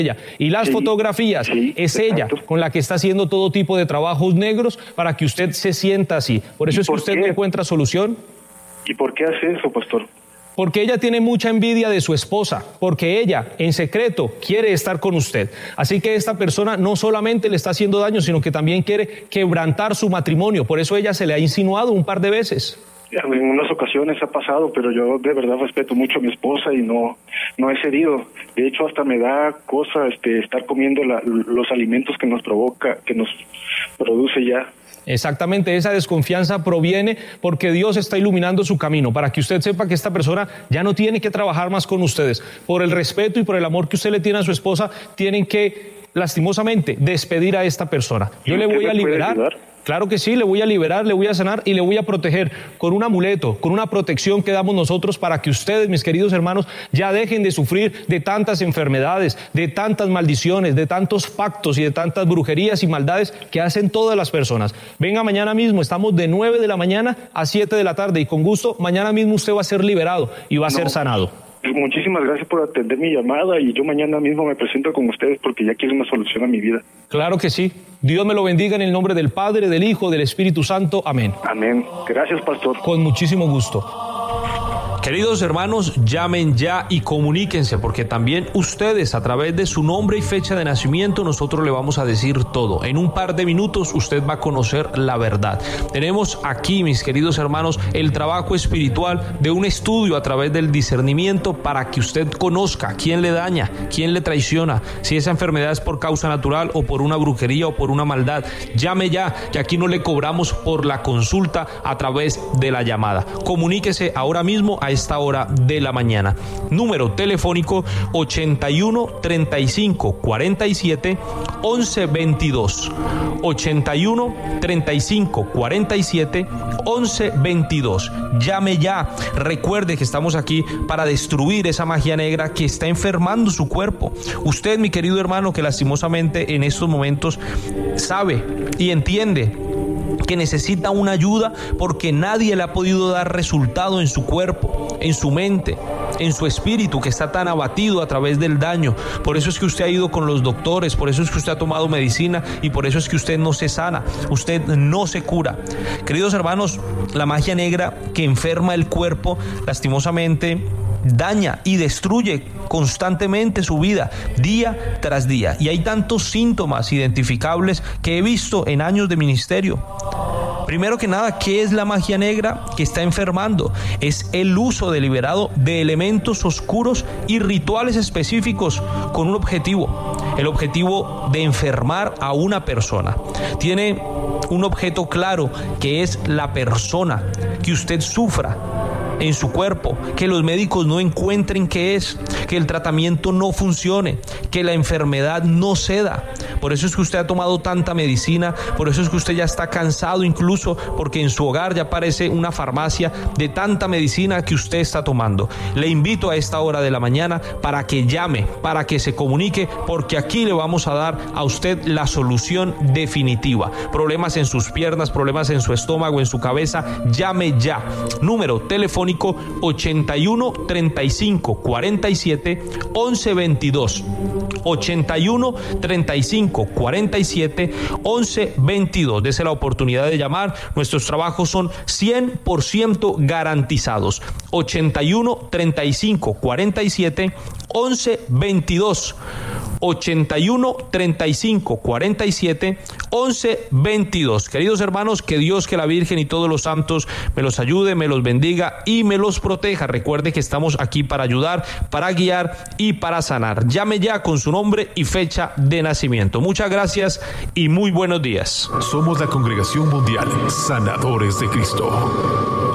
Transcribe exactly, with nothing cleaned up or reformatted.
ella. Y las sí, fotografías, sí, es exacto. ella con la que está haciendo todo tipo de trabajos negros para que usted se sienta así. Por eso es que usted no encuentra solución. ¿Y por qué hace eso, pastor? Porque ella tiene mucha envidia de su esposa, porque ella, en secreto, quiere estar con usted. Así que esta persona no solamente le está haciendo daño, sino que también quiere quebrantar su matrimonio. Por eso ella se le ha insinuado un par de veces. En unas ocasiones ha pasado, pero yo de verdad respeto mucho a mi esposa y no no he cedido. De hecho, hasta me da cosa este estar comiendo la, los alimentos que nos provoca, que nos produce ya. Exactamente, esa desconfianza proviene porque Dios está iluminando su camino, para que usted sepa que esta persona ya no tiene que trabajar más con ustedes. Por el respeto y por el amor que usted le tiene a su esposa, tienen que, lastimosamente, despedir a esta persona. Yo le voy a liberar. Claro que sí, le voy a liberar, le voy a sanar y le voy a proteger con un amuleto, con una protección que damos nosotros para que ustedes, mis queridos hermanos, ya dejen de sufrir de tantas enfermedades, de tantas maldiciones, de tantos pactos y de tantas brujerías y maldades que hacen todas las personas. Venga mañana mismo, estamos de nueve de la mañana a siete de la tarde y con gusto mañana mismo usted va a ser liberado y va a no. ser sanado. Muchísimas gracias por atender mi llamada y yo mañana mismo me presento con ustedes porque ya quiero una solución a mi vida. Claro que sí. Dios me lo bendiga en el nombre del Padre, del Hijo, del Espíritu Santo. Amén. Amén. Gracias, pastor. Con muchísimo gusto. Queridos hermanos, llamen ya y comuníquense, porque también ustedes, a través de su nombre y fecha de nacimiento, nosotros le vamos a decir todo. En un par de minutos usted va a conocer la verdad. Tenemos aquí, mis queridos hermanos, el trabajo espiritual de un estudio a través del discernimiento para que usted conozca quién le daña, quién le traiciona, si esa enfermedad es por causa natural o por una brujería o por una maldad. Llame ya, que aquí no le cobramos por la consulta a través de la llamada. Comuníquese ahora mismo a esta hora de la mañana. Número telefónico ochenta y uno, treinta y cinco, cuarenta y siete, once veintidós. ochenta y uno, treinta y cinco, cuarenta y siete, once veintidós. Llame ya. Recuerde que estamos aquí para destruir esa magia negra que está enfermando su cuerpo. Usted, mi querido hermano, que lastimosamente en estos momentos sabe y entiende que necesita una ayuda porque nadie le ha podido dar resultado en su cuerpo, en su mente, en su espíritu, que está tan abatido a través del daño. Por eso es que usted ha ido con los doctores, por eso es que usted ha tomado medicina y por eso es que usted no se sana, usted no se cura. Queridos hermanos, la magia negra que enferma el cuerpo, lastimosamente, daña y destruye constantemente su vida, día tras día. Y hay tantos síntomas identificables que he visto en años de ministerio. Primero que nada, ¿qué es la magia negra que está enfermando? Es el uso deliberado de elementos oscuros y rituales específicos con un objetivo, el objetivo de enfermar a una persona. Tiene un objeto claro, que es la persona, que usted sufra en su cuerpo, que los médicos no encuentren qué es, que el tratamiento no funcione, que la enfermedad no ceda. Por eso es que usted ha tomado tanta medicina, por eso es que usted ya está cansado, incluso porque en su hogar ya parece una farmacia de tanta medicina que usted está tomando. Le invito a esta hora de la mañana para que llame, para que se comunique, porque aquí le vamos a dar a usted la solución definitiva. Problemas en sus piernas, problemas en su estómago, en su cabeza, llame ya. Número telefónico ochenta y uno, treinta y cinco, cuarenta y siete, once veintidós. ochenta y uno, treinta y cinco, cuarenta y siete, once veintidós. Dese la oportunidad de llamar. Nuestros trabajos son cien por ciento garantizados. ochenta y uno, treinta y cinco, cuarenta y siete, once veintidós. ochenta y uno, treinta y cinco, cuarenta y siete, once veintidós. Queridos hermanos, que Dios, que la Virgen y todos los santos me los ayude, me los bendiga y me los proteja. Recuerde que estamos aquí para ayudar, para guiar y para sanar. Llame ya con su nombre y fecha de nacimiento. Muchas gracias y muy buenos días. Somos la Congregación Mundial Sanadores de Cristo.